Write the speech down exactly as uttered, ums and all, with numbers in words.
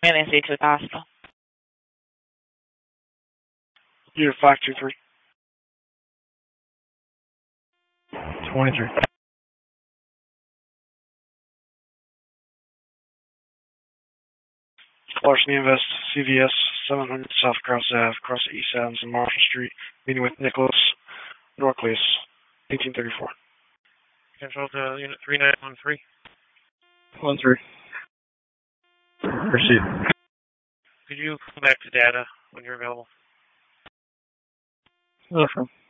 And then to the hospital. Unit five two three. twenty-three. Larceny Invest, C V S, seven hundred South Cross Ave, across the East Adams and Marshall Street, meeting with Nicholas Norcleus, eighteen thirty-four. Control to Unit three nine one three. one three. Received. Could you come back to data when you're available? No problem.